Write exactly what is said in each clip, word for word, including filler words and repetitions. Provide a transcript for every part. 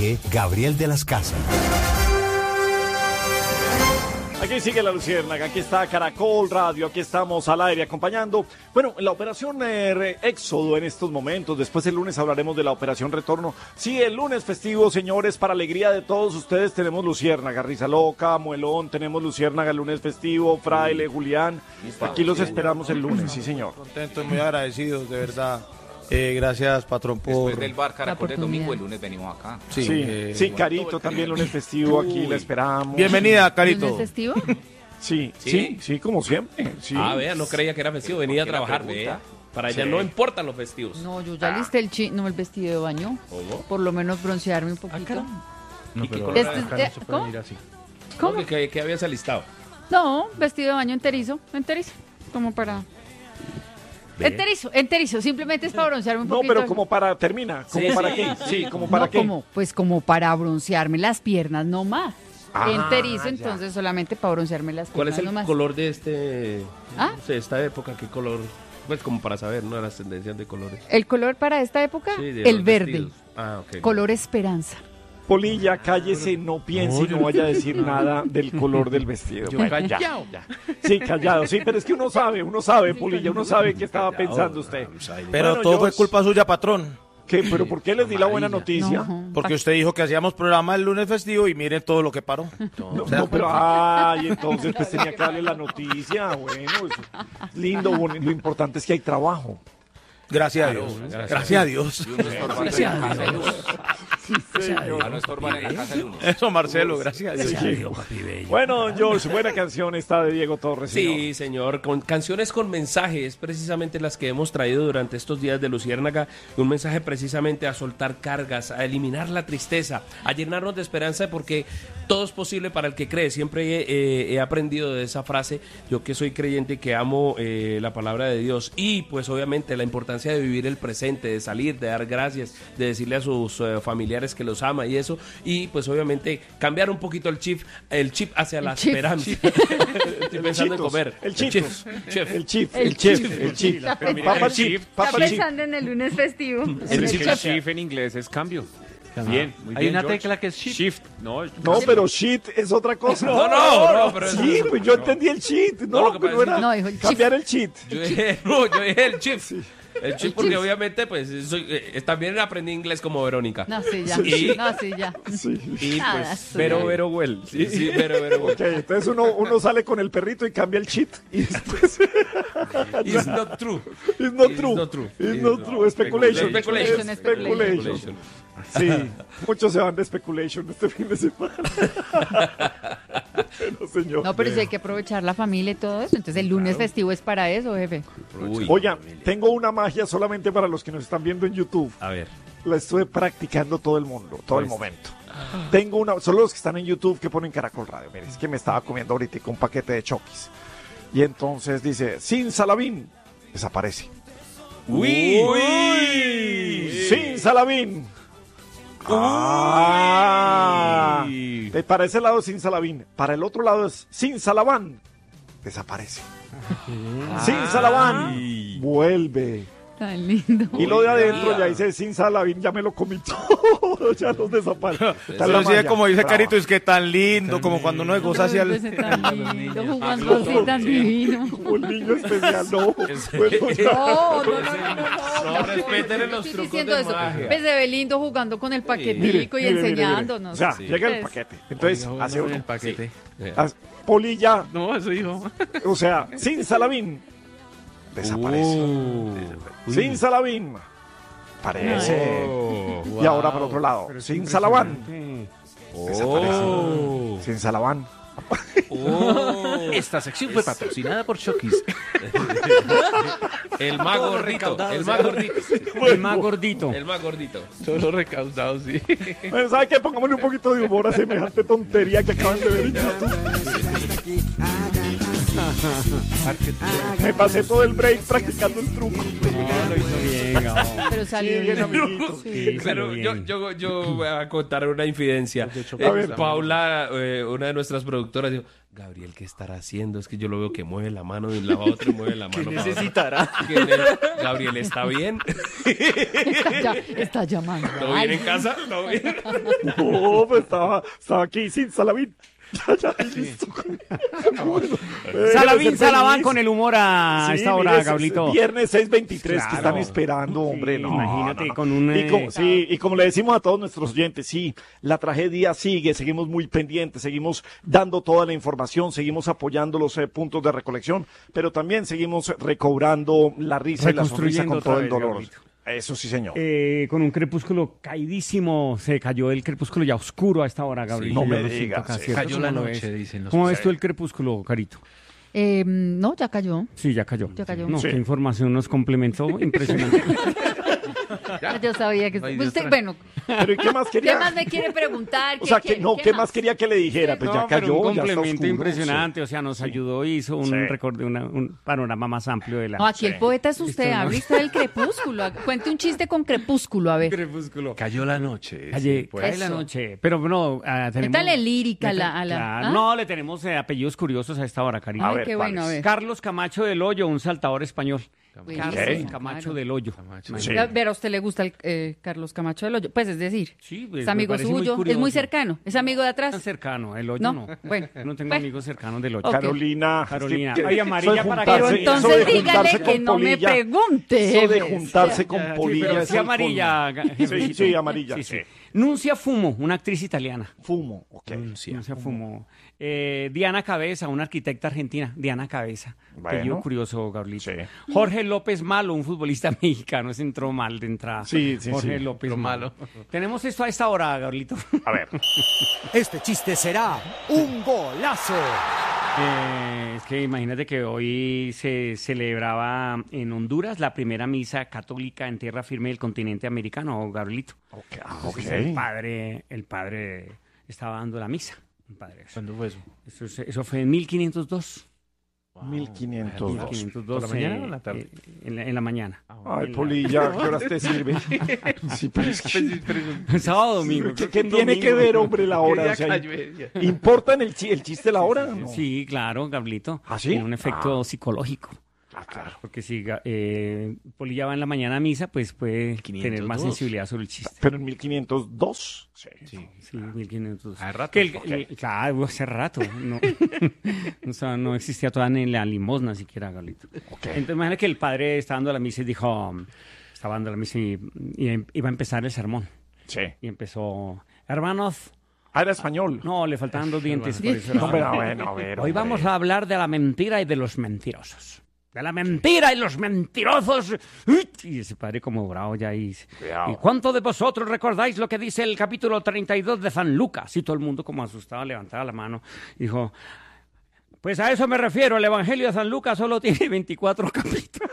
Dirige Gabriel de las Casas. Aquí sigue la Luciérnaga, aquí está Caracol Radio, aquí estamos al aire acompañando. Bueno, la operación eh, Éxodo en estos momentos, después el lunes hablaremos de la operación Retorno. Sí, el lunes festivo, señores, para alegría de todos ustedes tenemos Luciérnaga, Risa Loca, Muelón, tenemos Luciérnaga el lunes festivo, Fraile, Julián. Aquí los esperamos el lunes, sí señor. Contentos, muy agradecidos, de verdad. Eh, gracias, patrón, por... Después del bar Caracol del domingo, el lunes venimos acá. Sí, sí, eh, sí Carito, también lunes festivo, aquí Uy. La esperamos. Bienvenida, Carito. ¿Lunes festivo? Sí, sí, sí, sí, como siempre. Sí. Ah, vea, no creía que era festivo, venía a trabajar, vea. Para ella sí. No importan los festivos. No, yo ya ah. listé el chi no el vestido de baño. ¿Cómo? Por lo menos broncearme un poquito. Ah, no, pero este, no se puede ¿Cómo? Ir así. ¿Cómo? No, ¿Qué, qué habías alistado? No, vestido de baño enterizo, enterizo, como para... ¿Ve? Enterizo, enterizo, simplemente es para broncearme un poquito. No, pero como para, termina, ¿como sí, para sí. qué? Sí, como para no, qué. Como, pues como para broncearme las piernas, no más. Ah, enterizo, ya. Entonces solamente para broncearme las piernas. ¿Cuál es el no más. color de este, ¿Ah? no sé, esta época? ¿Qué color? Pues como para saber, ¿no? Las tendencias de colores. ¿El color para esta época? Sí, el verde. Ah, ok. Color esperanza. Polilla, cállese, no piense y no vaya a decir nada del color del vestido. Yo callado. Ya. Sí, callado, sí, pero es que uno sabe, uno sabe, Polilla, uno sabe qué estaba pensando usted. Pero bueno, todo yo... fue culpa suya, patrón. ¿Qué? ¿Pero por qué les di la buena noticia? No. Porque usted dijo que hacíamos programa el lunes festivo y miren todo lo que paró. No, no, no pero ay, entonces pues tenía que darle la noticia. Bueno, eso, lindo, bueno, lo importante es que hay trabajo. Gracias claro, a Dios. Gracias, gracias a Dios. Gracias a Dios. Sí, señor. Eso, Marcelo, gracias a Dios. Sí. Bueno, George, buena canción esta de Diego Torres. Sí, señor, con canciones con mensajes, precisamente las que hemos traído durante estos días de Luciérnaga, un mensaje precisamente a soltar cargas, a eliminar la tristeza, a llenarnos de esperanza, porque todo es posible para el que cree. Siempre he, he aprendido de esa frase, yo que soy creyente y que amo eh, la palabra de Dios, y pues obviamente la importancia de vivir el presente, de salir, de dar gracias, de decirle a sus uh, familiares que los ama y eso, y pues obviamente cambiar un poquito el chip, el chip hacia la chip. esperanza. Estoy pensando en comer. El chip, el chip, el chip, el chip. Está pensando en el lunes festivo. El chip en inglés es cambio. Bien, muy bien, hay una George. tecla que es shift. Shift. No, no, pero shit es otra cosa. No, no, no, pero sí, pues yo entendí el cheat. No, no, no era no, dijo el cambiar el cheat. Yo dije, no, yo dije el chip. Sí. El chip, el porque chip. Obviamente, pues, soy, eh, también aprendí inglés como Verónica. No, sí, ya. Y, no, sí, ya. Sí. Y Nada, pues, pero, pero, well. Sí, sí, pero, pero, well. Ok, entonces uno, uno sale con el perrito y cambia el cheat. Y después... It's not true. It's not It's true. not true. It's not true. Speculation. Speculation. Speculation. Speculation. Sí, muchos se van de speculation este fin de semana. Bueno, señor. No, pero sí hay que aprovechar la familia y todo eso. Entonces el lunes claro. festivo es para eso, jefe. Uy. Oigan, tengo una magia solamente para los que nos están viendo en YouTube. A ver. La estuve practicando todo el mundo, todo pues. el momento. Ah. Tengo una, solo los que están en YouTube que ponen Caracol Radio. Miren, es que me estaba comiendo ahorita un paquete de Chokis. Y entonces dice, sin Salavín, desaparece. Uy. Uy. Sin Salavín. Ah, para ese lado es sin Salavín, para el otro lado es sin Salaván, desaparece. Ah. Sin Salaván, vuelve. Tan lindo. Y lo de adentro ya dice sin Salavín, ya me lo comí todo, ya los desaparece. Pero sí, como dice Carito, es que tan lindo, tan como cuando uno goza hacia el... Tan lindo, jugando así tan divino. Como el niño especial, no. Bueno, ya. No, no, no, no, no. No, respeten los trucos de eso. magia. Pues se ve lindo jugando con el paquetico mire, y mire, enseñándonos. Ya, sí. llega el paquete. Entonces, Oiga, hace uno. el paquete. Sí. Polilla. No, eso dijo. O sea, sin Salavín. Desaparece. Uh, sin Salavín. Parece. Oh, y wow. ahora por otro lado. Pero sin Salaván. Oh. Desaparece. Sin Salaván. Oh. Esta sección fue patrocinada por Chokis. El más gordito. El más gordito. El más gordito. El más gordito. Solo recaudado, sí. Bueno, ¿sabe qué? Pongámosle un poquito de humor a semejante tontería que acaban de ver en YouTube. Me pasé todo el break practicando el truco. No, lo hizo bien, Gabo. Pero salió Sí, bien, amiguitos. Sí, Claro, salió yo, bien. yo, yo voy a contar una infidencia. A ver. Paula, eh, una de nuestras productoras, dijo, Gabriel, ¿qué estará haciendo? Es que yo lo veo que mueve la mano de un lado a otro y mueve la mano para otro. Necesitará. ¿Quién es? Gabriel, ¿está bien? Está, ya- está llamando. ¿Todo bien en casa? ¿Todo bien? No, pues estaba, estaba aquí sin Salavín. Ya, ya, listo. Eh, Salavín ser Salabán feliz. con el humor a Sí, esta hora, mire, es- Gablito. es Viernes seis veintitrés que Claro. están esperando, hombre. Sí, no, imagínate, no, no. con un, Y eh, como, sí, y como le decimos a todos nuestros oyentes, sí, la tragedia sigue, seguimos muy pendientes, seguimos dando toda la información, seguimos apoyando los eh, puntos de recolección, pero también seguimos recobrando la risa y la sonrisa Reconstruyendo con todo otra el vez, dolor. Gablito. Eso sí, señor. Eh, con un crepúsculo caidísimo, se cayó el crepúsculo ya oscuro a esta hora, Gabriel. no Yo me lo siento digas, acá, sí. ¿cierto? Cayó ¿Cómo la lo noche, ves? dicen los ¿Cómo ves tú el crepúsculo, Carito? Eh, no, ya cayó. Sí, ya cayó. Ya cayó. No, Sí. qué información nos complementó, impresionante. Yo sabía que... No hay de Usted, otra. bueno, Pero ¿y qué más quería? ¿qué más me quiere preguntar? O sea, ¿Qué que quiere? no, ¿Qué ¿qué más quería que le dijera? Pues ya No, pero cayó, un ya está complemento oscuro, impresionante, o sea, nos ayudó y hizo un Sí. récord de una- un panorama más amplio de la... No, aquí el poeta es usted. Listo, ¿no? Hable usted del crepúsculo. Cuente un chiste con crepúsculo, a ver. crepúsculo. Cayó la noche. Calle, sí, pues. cae la Eso. noche. Pero no, ah, tenemos... Métale lírica a la- a la- Claro. ¿ah? No, le tenemos eh, apellidos curiosos a esta hora, cariño. A Ay, ver, qué bueno, a ¿cuáles? ver. Carlos Camacho del Hoyo, un saltador español. Buenísimo, Carlos Camacho claro. del Hoyo. Camacho. Sí. A ver, ¿a usted le gusta el eh, Carlos Camacho del Hoyo? Pues es decir, Sí, pues, es me amigo parece muy suyo, es curioso. muy cercano, es amigo de Tan atrás. cercano, el Hoyo No, no. bueno. Yo no tengo Bueno. amigos cercanos del Hoyo. Ok. Carolina. Carolina. es que- Ay, eso amarilla de para juntarse- Pero Sí, entonces eso de dígale juntarse que con no me Polilla, pregunte. Eso de juntarse con Sí, Polilla. pero es sí el amarilla. colmo. Sí, sí, amarilla. Sí, sí. sí. Nuncia Fumo, una actriz italiana. Fumo, ok. Nuncia Fumo. Eh, Diana Cabeza, una arquitecta argentina. Diana Cabeza. Bueno. Apellido curioso, Gabrielito. Sí. Jorge López Malo, un futbolista mexicano. Se entró mal de entrada. Sí, sí, Jorge sí. López Lo Malo. malo. Tenemos esto a esta hora, Gabrielito. A ver. Este chiste será un golazo. Eh, es que imagínate que hoy se celebraba en Honduras la primera misa católica en tierra firme del continente americano, Gabrielito. Ok, ah, Entonces, ok. el padre, el padre estaba dando la misa. El padre, ¿Cuándo fue eso? eso, es- eso fue en mil quinientos dos. mil quinientos dos. mil quinientos dos, ¿Por la mañana eh, o en la tarde? eh, en, la, en la mañana. Ay, Polilla, ¿qué horas te sirve? Sí, pero es que... Sábado, domingo. ¿Qué, creo qué un tiene domingo. que ver, hombre, la hora? ¿Qué O sea, día cayó ella? ¿importa en el, chi- el chiste la hora? No. Sí, claro, Gablito. ¿Ah, sí? Tiene un efecto psicológico. Ah, claro. Porque si ga- eh, Polilla va en la mañana a misa, pues puede tener más quinientos dos. sensibilidad sobre el chiste. Pero en mil quinientos dos. Sí. Sí. Sí, mil quinientos. Hace rato. Que el- Ok. el- claro, hace rato. No, o sea, no existía todavía ni la limosna siquiera, Gablito. Ok. Entonces, imagina que el padre estaba dando la misa y dijo, estaba dando la misa y, y iba a empezar el sermón. Sí. Y empezó, hermanos, Ah, era español. no, le faltaban dos dientes. por eso No, era- pero bueno, a ver. Hoy hombre. vamos a hablar de la mentira y de los mentirosos. De la mentira y los mentirosos. ¡Uy! Y ese padre como bravo ya y dice, Cuidado. ¿y cuántos de vosotros recordáis lo que dice el capítulo treinta y dos de San Lucas? Y todo el mundo como asustado levantaba la mano. Dijo, pues a eso me refiero, el Evangelio de San Lucas solo tiene veinticuatro capítulos.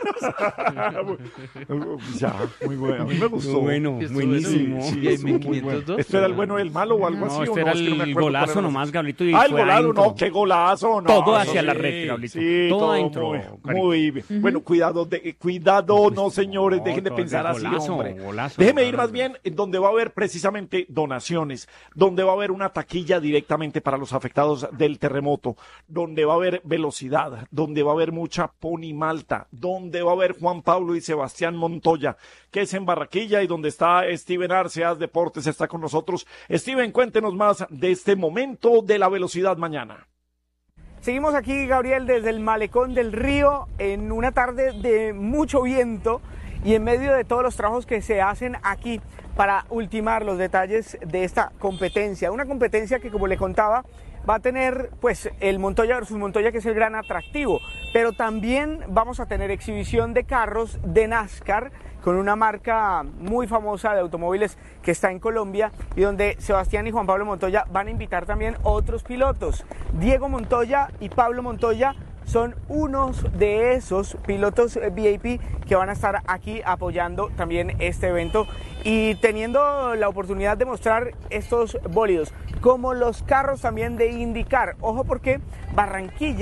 Ya, muy bueno. A mí me gustó. Bueno, Esto buenísimo. bueno. Sí, ¿Y en estuvo muy mil quinientos dos? bueno. ¿Esto era el bueno del malo o algo No, así? este o era Es que no me el acuerdo golazo cuál era. nomás, Gablito. Y Ah, el fue golazo, adentro. no, qué golazo. No, Todo eso hacia la sí. red, Gablito. Sí, todo todo adentro, muy, Carito. muy bien. Bueno, cuidado, de, cuidado, no señores, No, dejen de todo pensar de así, golazo, hombre. golazo. Déjeme ir más bien en donde va a haber precisamente donaciones, donde va a haber una taquilla directamente para los afectados del terremoto, donde va a haber velocidad, donde va a haber mucha Pony Malta, donde va a haber Juan Pablo y Sebastián Montoya, que es en Barranquilla, y donde está Steven Arceas Deportes, está con nosotros. Steven, cuéntenos más de este momento de la velocidad mañana. Seguimos aquí, Gabriel, desde el malecón del río, en una tarde de mucho viento y en medio de todos los trabajos que se hacen aquí para ultimar los detalles de esta competencia. Una competencia que, como le contaba, va a tener pues el Montoya versus Montoya, que es el gran atractivo, pero también vamos a tener exhibición de carros de NASCAR con una marca muy famosa de automóviles que está en Colombia, y donde Sebastián y Juan Pablo Montoya van a invitar también otros pilotos. Diego Montoya y Pablo Montoya son unos de esos pilotos V I P que van a estar aquí apoyando también este evento y teniendo la oportunidad de mostrar estos bólidos, como los carros también de IndyCar. Ojo, porque Barranquilla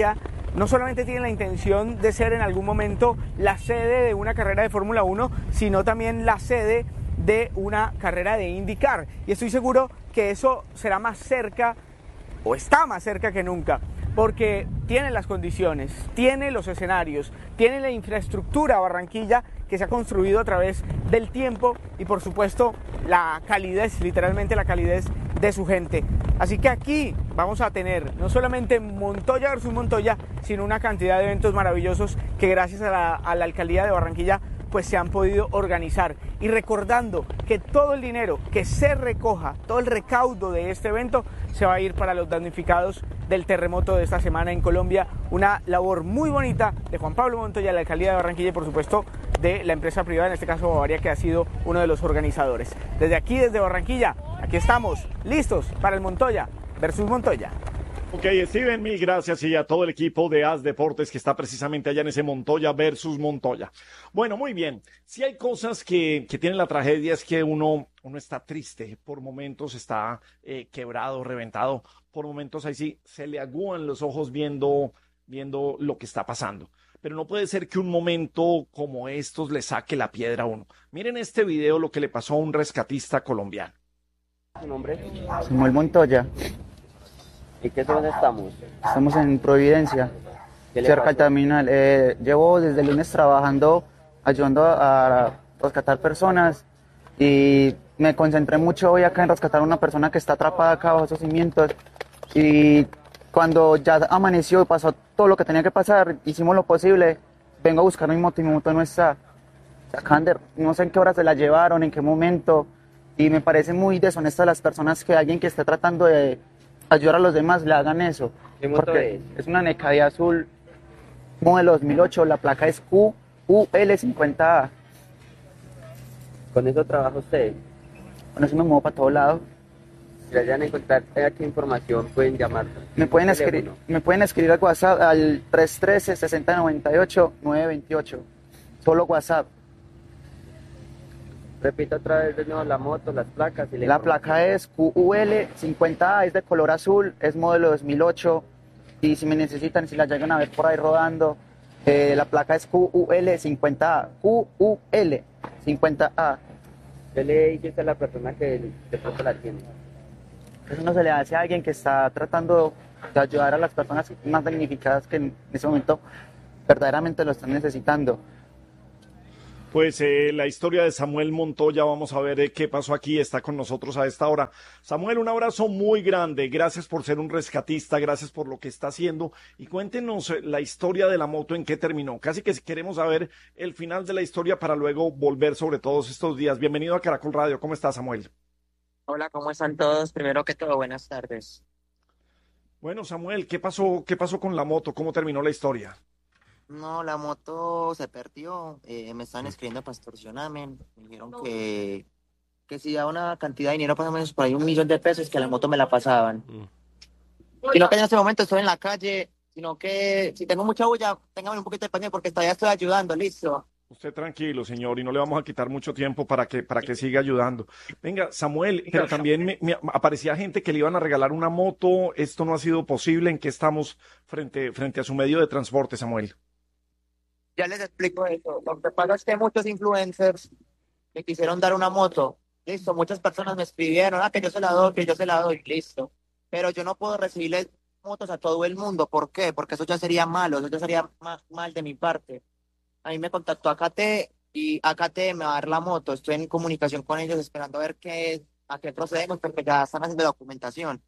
no solamente tiene la intención de ser en algún momento la sede de una carrera de Fórmula uno, sino también la sede de una carrera de IndyCar. Y estoy seguro que eso será más cerca, o está más cerca que nunca, porque tiene las condiciones, tiene los escenarios, tiene la infraestructura Barranquilla que se ha construido a través del tiempo y por supuesto la calidez, literalmente la calidez de su gente. Así que aquí vamos a tener no solamente Montoya versus Montoya, sino una cantidad de eventos maravillosos que gracias a la, a la Alcaldía de Barranquilla pues se han podido organizar. Y recordando que todo el dinero que se recoja, todo el recaudo de este evento se va a ir para los damnificados del terremoto de esta semana en Colombia. Una labor muy bonita de Juan Pablo Montoya, de la Alcaldía de Barranquilla y por supuesto de la empresa privada, en este caso Bavaria, que ha sido uno de los organizadores. Desde aquí, desde Barranquilla, aquí estamos listos para el Montoya versus Montoya. Ok, Steven, mil gracias y a todo el equipo de A S Deportes que está precisamente allá en ese Montoya versus Montoya. Bueno, muy bien. Si hay cosas que, que tienen la tragedia es que uno, uno está triste, por momentos está eh, quebrado, reventado, por momentos ahí sí se le agúan los ojos viendo, viendo lo que está pasando. Pero no puede ser que un momento como estos le saque la piedra a uno. Miren este video lo que le pasó a un rescatista colombiano. ¿Su nombre? Samuel Montoya. ¿Y qué zona estamos? Estamos en Providencia, cerca del terminal. Eh, llevo desde el lunes trabajando, ayudando a, a rescatar personas y me concentré mucho hoy acá en rescatar a una persona que está atrapada acá bajo esos cimientos. Y cuando ya amaneció y pasó todo lo que tenía que pasar, hicimos lo posible. Vengo a buscar mi moto y mi moto no está. Acaban de, no sé en qué hora se la llevaron, en qué momento. Y me parece muy deshonesto de las personas que alguien que esté tratando de ayudar a los demás le hagan eso. ¿Qué moto es? Es una Necadía azul, modelo dos mil ocho, la placa es Q U L cincuenta A. ¿Con eso trabaja usted? Con eso me muevo para todos lados. Si la llegan a encontrar aquí información, pueden llamar. Me pueden, escribir, me pueden escribir al WhatsApp al tres uno tres, seis cero nueve ocho, nueve dos ocho. Solo WhatsApp. Repita otra vez de nuevo la moto, las placas. Y la la placa es Q U L cincuenta A, es de color azul, es modelo dos mil ocho. Y si me necesitan, si la llegan a ver por ahí rodando, eh, la placa es Q U L cincuenta A. Q U L cincuenta A. ¿Qué le dice a la persona que de pronto la tiene? Eso no se le hace a alguien que está tratando de ayudar a las personas más damnificadas que en ese momento verdaderamente lo están necesitando. Pues eh, la historia de Samuel Montoya, vamos a ver eh, qué pasó aquí, está con nosotros a esta hora. Samuel, un abrazo muy grande, gracias por ser un rescatista, gracias por lo que está haciendo y cuéntenos eh, la historia de la moto, en qué terminó. Casi que queremos saber el final de la historia para luego volver sobre todos estos días. Bienvenido a Caracol Radio, ¿cómo estás, Samuel? Hola, ¿cómo están todos? Primero que todo, buenas tardes. Bueno, Samuel, ¿qué pasó, qué pasó con la moto? ¿Cómo terminó la historia? No, la moto se perdió, eh, me estaban escribiendo para extorsionarme, me dijeron que, que si da una cantidad de dinero, más o menos por ahí un millón de pesos, que la moto me la pasaban. Mm. Sino que en este momento estoy en la calle, sino que si tengo mucha bulla, téngame un poquito de pañal porque todavía estoy ayudando, listo. Usted tranquilo, señor, y no le vamos a quitar mucho tiempo para que, para que siga ayudando. Venga, Samuel, pero también me, me aparecía gente que le iban a regalar una moto, esto no ha sido posible, ¿en qué estamos frente, frente a su medio de transporte, Samuel? Ya les explico eso. Lo que pasa es que muchos influencers me quisieron dar una moto. Listo, muchas personas me escribieron, ah, que yo se la doy, que yo se la doy, listo. Pero yo no puedo recibirle motos a todo el mundo. ¿Por qué? Porque eso ya sería malo, eso ya sería más mal de mi parte. A mí me contactó A K T y A K T me va a dar la moto. Estoy en comunicación con ellos esperando a ver qué, a qué procedemos, porque ya están haciendo documentación.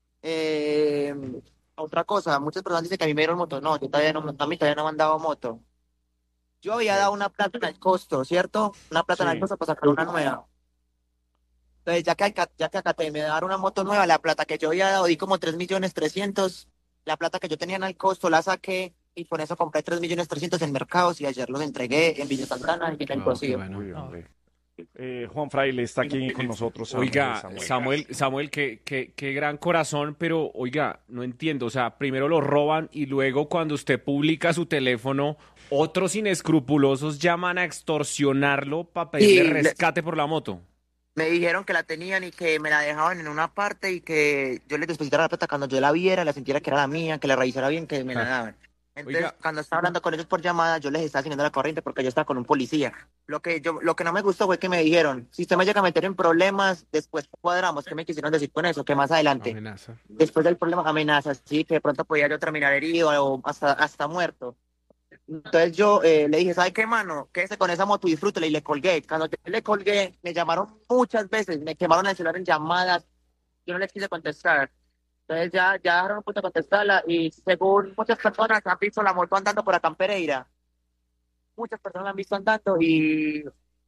Eh, otra cosa, muchas personas dicen que a mí me dieron moto. No, yo todavía no, a mí todavía no me han dado moto. Yo había dado una plata en el costo, ¿cierto? Una plata sí. en el costo para sacar una nueva. Entonces, ya que, ya que A K T me daban una moto nueva, la plata que yo había dado, di como tres millones trescientos, la plata que yo tenía en el costo la saqué y por eso compré tres millones trescientos en mercados y ayer los entregué en Villa Santana y en el Cosío. Bueno, eh, Juan Fraile está aquí con nosotros. Samuel, oiga, Samuel, Samuel, Samuel qué, qué, qué gran corazón, pero oiga, no entiendo, o sea, primero lo roban y luego cuando usted publica su teléfono, otros inescrupulosos llaman a extorsionarlo para pedirle sí, rescate le... por la moto. Me dijeron que la tenían y que me la dejaban en una parte y que yo les depositara la plata cuando yo la viera, la sintiera que era la mía, que la revisara bien, que me la daban. Entonces, Oiga. cuando estaba hablando con ellos por llamada, yo les estaba haciendo la corriente porque yo estaba con un policía. Lo que yo, lo que no me gustó fue que me dijeron, si usted me llega a meter en problemas, después cuadramos. ¿Qué me quisieron decir con eso? Que más adelante, Amenaza. después del problema, amenazas, sí, que de pronto podía yo terminar herido o hasta, hasta muerto. Entonces yo eh, le dije, ¿sabe qué, mano? Quédese con esa moto y disfrútela, y le colgué. Cuando yo le colgué, me llamaron muchas veces, me quemaron el celular en llamadas, yo no les quise contestar. Entonces ya, ya dejaron un punto de contestarla y según muchas personas han visto la moto andando por acá en Pereira. Muchas personas la han visto andando y,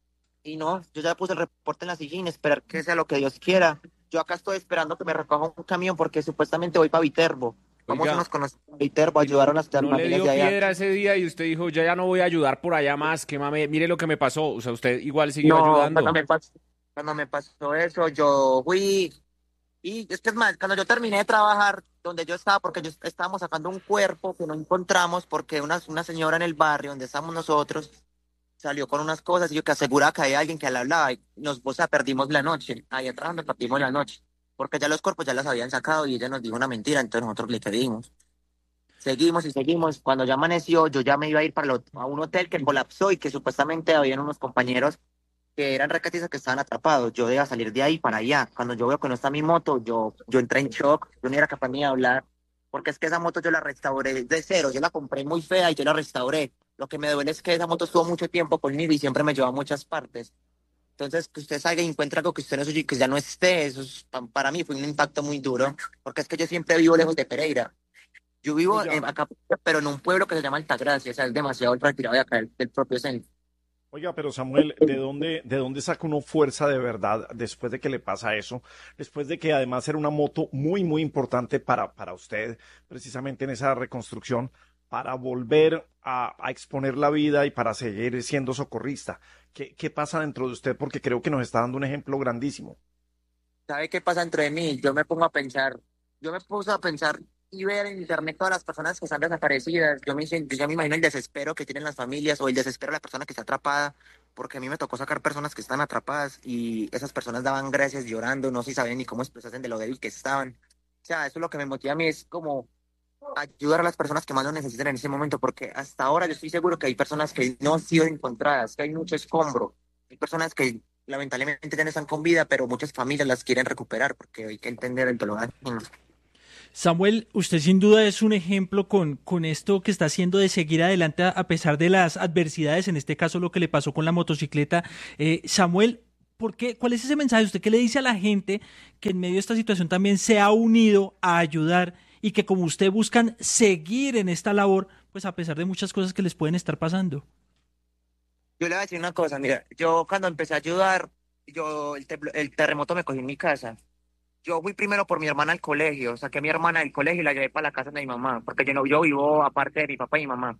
y no, yo ya puse el reporte en la silla, esperar que sea lo que Dios quiera. Yo acá estoy esperando que me recoja un camión porque supuestamente voy para Viterbo. Vamos Oiga. unos conocidos en Viterbo, ayudaron a las No le familias dio de allá. piedra ese día y usted dijo, ya ya no voy a ayudar por allá más, que mame, mire lo que me pasó. O sea, usted igual siguió No, ayudando. cuando me pasó, cuando me pasó eso, yo fui. Y es que es más, cuando yo terminé de trabajar donde yo estaba, porque yo estábamos sacando un cuerpo que no encontramos, porque una, una señora en el barrio donde estamos nosotros salió con unas cosas y yo que aseguraba que había alguien que la hablaba y nos, o sea, perdimos la noche. Ahí atrás nos perdimos la noche, porque ya los cuerpos ya las habían sacado y ella nos dijo una mentira, entonces nosotros le creímos. Seguimos y seguimos. Cuando ya amaneció, yo ya me iba a ir para lo- a un hotel que colapsó y que supuestamente habían unos compañeros que eran recatistas que estaban atrapados. Yo iba a salir de ahí para allá. Cuando yo veo que no está mi moto, yo, yo entré en shock. Yo no era capaz ni de hablar. Porque es que esa moto yo la restauré de cero. Yo la compré muy fea y yo la restauré. Lo que me duele es que esa moto estuvo mucho tiempo conmigo y siempre me llevó a muchas partes. Entonces, que usted salga y encuentre algo que usted no suyo y que ya no esté, eso es- pa- para mí fue un impacto muy duro. Porque es que yo siempre vivo lejos de Pereira. Yo vivo Oiga. en, acá, pero en un pueblo que se llama Altagracia. O sea, es demasiado retirado de acá, del, del propio centro. Oiga, pero Samuel, ¿de dónde, de dónde saca uno fuerza de verdad después de que le pasa eso? Después de que además era una moto muy, muy importante para, para usted, precisamente en esa reconstrucción, para volver a, a exponer la vida y para seguir siendo socorrista. ¿Qué, qué pasa dentro de usted? Porque creo que nos está dando un ejemplo grandísimo. ¿Sabe qué pasa entre mí? Yo me pongo a pensar, yo me puse a pensar y ver en internet todas las personas que están desaparecidas. Yo me, siento- yo ya me imagino el desespero que tienen las familias o el desespero de la persona que está atrapada, porque a mí me tocó sacar personas que están atrapadas y esas personas daban gracias llorando, no se sabían ni cómo expresarse de lo débil que estaban. O sea, eso es lo que me motiva a mí, es como ayudar a las personas que más lo necesitan en ese momento, porque hasta ahora yo estoy seguro que hay personas que no han sido encontradas, que hay mucho escombro, hay personas que lamentablemente ya no están con vida, pero muchas familias las quieren recuperar, porque hay que entender el dolor ajeno. Samuel, usted sin duda es un ejemplo con, con esto que está haciendo de seguir adelante a, a pesar de las adversidades, en este caso lo que le pasó con la motocicleta. Eh, Samuel, ¿por qué? ¿Cuál es ese mensaje? ¿Usted qué le dice a la gente que en medio de esta situación también se ha unido a ayudar y que como usted buscan seguir en esta labor, pues a pesar de muchas cosas que les pueden estar pasando? Yo le voy a decir una cosa, mira, yo cuando empecé a ayudar, yo el, tembl- el terremoto me cogió en mi casa. Yo fui primero por mi hermana al colegio, saqué a mi hermana del colegio y la llevé para la casa de mi mamá, porque yo no, yo vivo aparte de mi papá y mi mamá.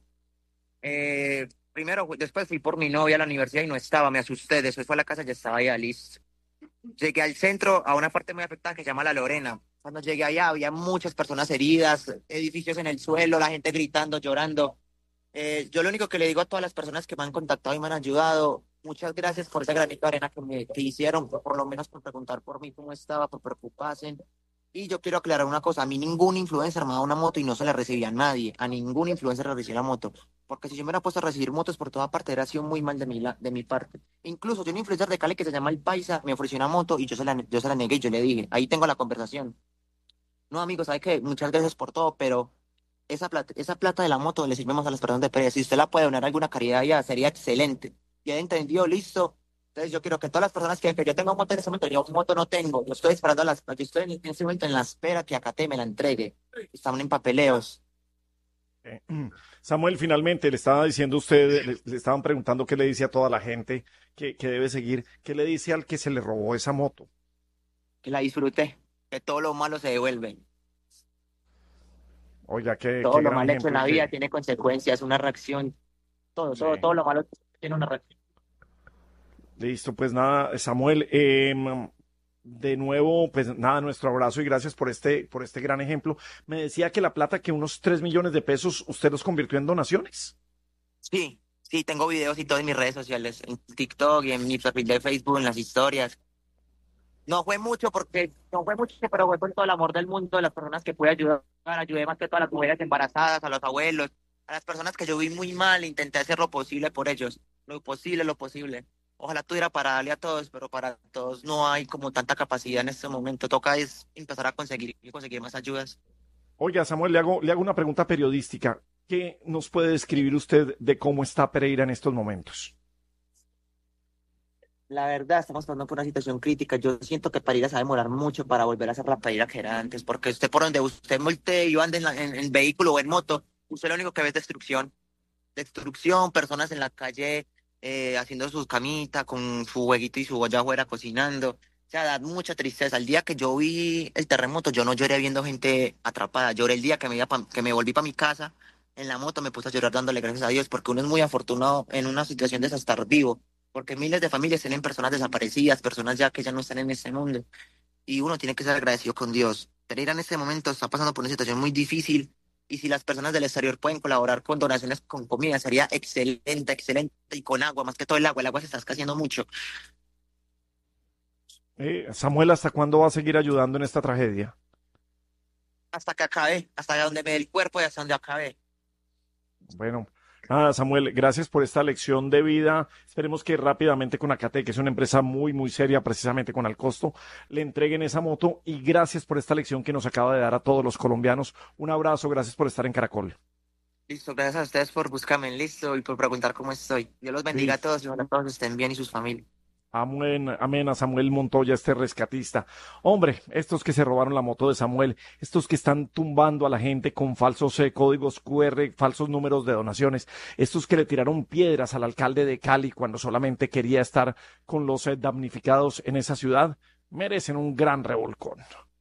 Eh, primero, fui- después fui por mi novia a la universidad y no estaba, me asusté, después fue a la casa y ya estaba ya listo. Llegué al centro, a una parte muy afectada que se llama La Lorena. Cuando llegué allá había muchas personas heridas, edificios en el suelo, la gente gritando, llorando. Eh, yo lo único que le digo a todas las personas que me han contactado y me han ayudado, muchas gracias por ese granito de arena que me que hicieron, por, por lo menos por preguntar por mí cómo estaba, por preocuparse. Y yo quiero aclarar una cosa, a mí ningún influencer me ha dado una moto y no se la recibía a nadie, a ningún influencer le recibí la moto, porque si yo me hubiera puesto a recibir motos por toda parte, hubiera sido muy mal de mi, la- de mi parte. Incluso yo un influencer de Cali que se llama El Paisa me ofreció una moto y yo se la, yo se la negué y yo le dije, ahí tengo la conversación. No, amigo, ¿sabe qué? Muchas gracias por todo, pero esa plata, esa plata de la moto le sirvemos a las personas de Pereira. Si usted la puede donar a alguna caridad ya, sería excelente. Ya entendió, listo. Entonces yo quiero que todas las personas que, que yo tengo moto en ese momento, yo moto no tengo, yo estoy esperando a las, yo estoy en, en ese momento en la espera que Acate me la entregue. Estamos en papeleos. Eh, Samuel, finalmente le estaba diciendo a usted, le, le estaban preguntando qué le dice a toda la gente que, que debe seguir, qué le dice al que se le robó esa moto. Que la disfrute, que todo lo malo se devuelve. Oiga, qué, Todo qué lo gran mal hecho en ejemplo la que- vida tiene consecuencias, una reacción. Todo, todo, Sí. todo lo malo tiene una reacción. Listo, pues nada, Samuel, em, de nuevo, pues nada, nuestro abrazo y gracias por este, por este gran ejemplo. Me decía que la plata, que unos tres millones de pesos, usted los convirtió en donaciones. Sí, sí, tengo videos y todo en mis redes sociales, en TikTok y en mi perfil de Facebook, en las historias. No fue mucho porque, no fue mucho, pero fue con todo el amor del mundo, de las personas que pude ayudar. Ayudé más que todas las mujeres embarazadas, a los abuelos. A las personas que yo vi muy mal, intenté hacer lo posible por ellos. Lo posible, lo posible. Ojalá tuviera para darle a todos, pero para todos no hay como tanta capacidad en este momento. Toca es empezar a conseguir y conseguir más ayudas. Oiga, Samuel, le hago, le hago una pregunta periodística. ¿Qué nos puede describir usted de cómo está Pereira en estos momentos? La verdad, estamos pasando por una situación crítica. Yo siento que Pereira se va a demorar mucho para volver a ser la Pereira que era antes, porque usted por donde usted voltee y ande en, la- en, en vehículo o en moto, usted lo único que ve es destrucción. Destrucción, personas en la calle eh, haciendo sus camitas con su jueguito y su olla afuera cocinando. O sea, da mucha tristeza. El día que yo vi el terremoto, yo no lloré viendo gente atrapada. Lloré el día que me, iba pa- que me volví para mi casa en la moto, me puse a llorar dándole gracias a Dios, porque uno es muy afortunado en una situación de estar vivo, porque miles de familias tienen personas desaparecidas, personas ya que ya no están en este mundo, y uno tiene que ser agradecido con Dios. Pereira en este momento está pasando por una situación muy difícil, y si las personas del exterior pueden colaborar con donaciones con comida, sería excelente, excelente, y con agua, más que todo el agua, el agua se está escaseando mucho. Eh, Samuel, ¿hasta cuándo va a seguir ayudando en esta tragedia? Hasta que acabe, hasta donde me dé el cuerpo y hasta donde acabe. Bueno, nada, Samuel, gracias por esta lección de vida. Esperemos que rápidamente con Acate, que es una empresa muy, muy seria, precisamente con Alcosto, le entreguen esa moto y gracias por esta lección que nos acaba de dar a todos los colombianos. Un abrazo, gracias por estar en Caracol. Listo, gracias a ustedes por buscarme, listo, y por preguntar cómo estoy. Dios los bendiga a Listo. todos y ojalá todos estén bien y sus familias. Amén, amén a Samuel Montoya, este rescatista. Hombre, estos que se robaron la moto de Samuel, estos que están tumbando a la gente con falsos eh, códigos Q R, falsos números de donaciones, estos que le tiraron piedras al alcalde de Cali cuando solamente quería estar con los eh, damnificados en esa ciudad, merecen un gran revolcón.